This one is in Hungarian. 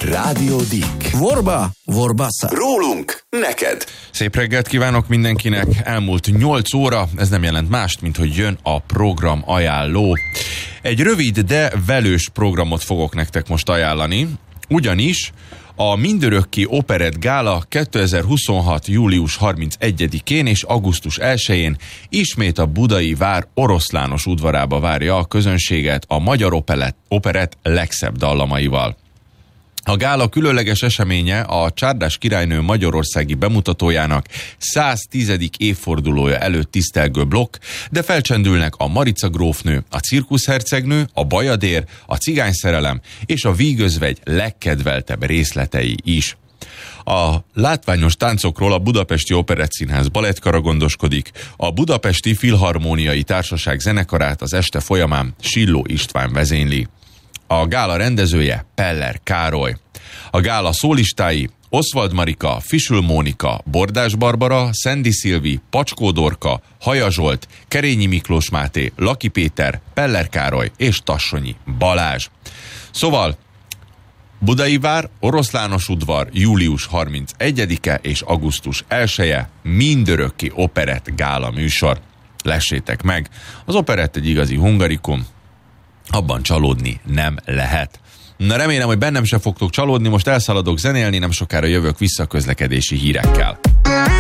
Rádió Dick. Vorba, vorbassa. Rólunk, neked. Szép reggelt kívánok mindenkinek. Elmúlt 8 óra, ez nem jelent mást, mint hogy jön a program ajánló. Egy rövid, de velős programot fogok nektek most ajánlani, ugyanis a Mindörökké Operett Gála 2026. július 31-én és augusztus 1-én ismét a budai vár oroszlános udvarába várja a közönséget a magyar operett legszebb dallamaival. A gála különleges eseménye a Csárdás királynő magyarországi bemutatójának 110. évfordulója előtt tisztelgő blokk, de felcsendülnek a Marica grófnő, a cirkuszhercegnő, a bajadér, a cigányszerelem és a vígözvegy legkedveltebb részletei is. A látványos táncokról a Budapesti Operettszínház balettkara gondoskodik, a Budapesti Filharmóniai Társaság zenekarát az este folyamán Silló István vezényli. A gála rendezője Peller Károly. A gála szólistái Oswald Marika, Fisül Mónika, Bordás Barbara, Szendi Szilvi, Pacskó Dorka, Haja Zsolt, Kerényi Miklós Máté, Laki Péter, Peller Károly és Tassonyi Balázs. Szóval Budai vár, oroszlános udvar, július 31-e és augusztus 1-e, Mindörökké Operett Gála műsor. Lessétek meg, az operett egy igazi hungarikum, abban csalódni nem lehet. Na, remélem, hogy bennem se fogtok csalódni, most elszaladok zenélni, nem sokára jövök vissza közlekedési hírekkel.